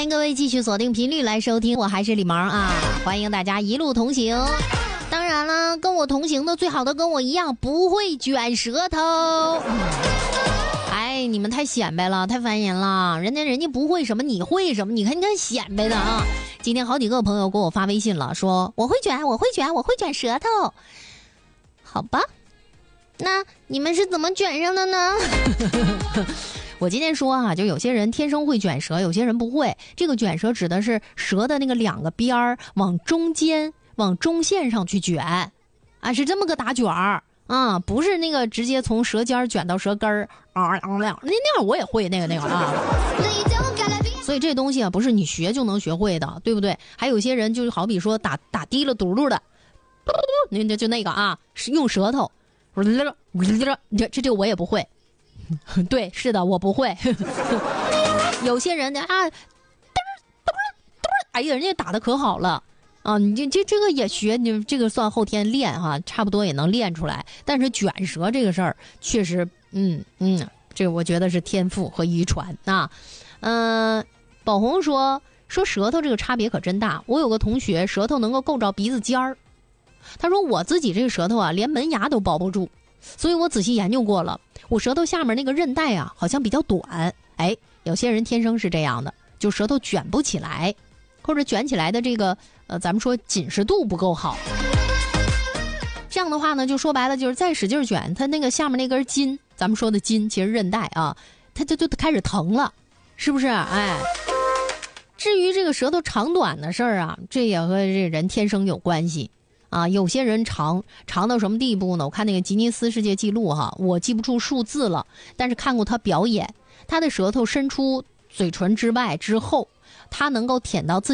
欢迎各位继续锁定频率来收听，我还是李萌啊！欢迎大家一路同行。当然了，跟我同行的最好的跟我一样不会卷舌头。哎，你们太显摆了，太烦人了。人家不会什么，你会什么？你看显摆的啊！今天好几个朋友给我发微信了，说我会卷舌头。好吧，那你们是怎么卷上的呢？我今天说啊，就有些人天生会卷舌，有些人不会。这个卷舌指的是舌的那个两个边儿往中间、往中线上去卷，啊，是这么个打卷儿啊，不是那个直接从舌尖卷到舌根儿啊，那样我也会那个啊。所以这东西啊，不是你学就能学会的，对不对？还有些人就好比说打滴了嘟噜的，那就那个啊，是用舌头，这我也不会。对，是的，我不会。有些人啊，哎呀，人家打得可好了啊！你这个也学，你这个算后天练哈，差不多也能练出来。但是卷舌这个事儿，确实，这个我觉得是天赋和遗传啊。宝红说舌头这个差别可真大。我有个同学舌头能够够着鼻子尖儿，他说我自己这个舌头啊，连门牙都包不住。所以我仔细研究过了，我舌头下面那个韧带啊，好像比较短。哎，有些人天生是这样的，就舌头卷不起来，或者卷起来的这个咱们说紧实度不够好。这样的话呢，就说白了就是再使劲卷，它那个下面那根筋，咱们说的筋其实韧带啊，它就开始疼了，是不是？哎，至于这个舌头长短的事儿啊，这也和这人天生有关系。啊，有些人长到什么地步呢？我看那个吉尼斯世界纪录哈，我记不住数字了，但是看过他表演，他的舌头伸出嘴唇之外之后，他能够舔到自己